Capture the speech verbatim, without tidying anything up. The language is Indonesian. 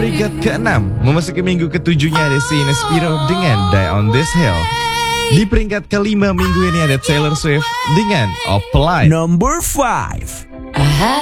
peringkat keenam, memasuki minggu ketujuhnya ada Saint Spiro dengan Die on This Hill. Di peringkat kelima minggu ini ada Taylor Swift dengan Apply. Number five. I had